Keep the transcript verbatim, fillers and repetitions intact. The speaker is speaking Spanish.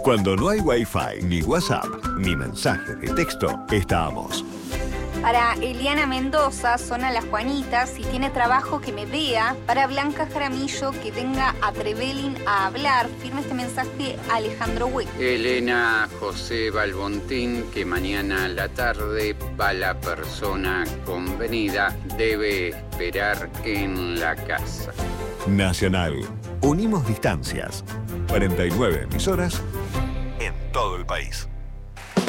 Cuando no hay Wi-Fi, ni WhatsApp, ni mensaje de texto, estamos. Para Eliana Mendoza, zona Las Juanitas, si tiene trabajo que me vea. Para Blanca Jaramillo, que venga a Trevelin a hablar. Firme este mensaje Alejandro Wick. Elena José Balbontín, que mañana a la tarde va la persona convenida, debe esperar en la casa. Nacional. Unimos distancias. cuarenta y nueve emisoras en todo el país.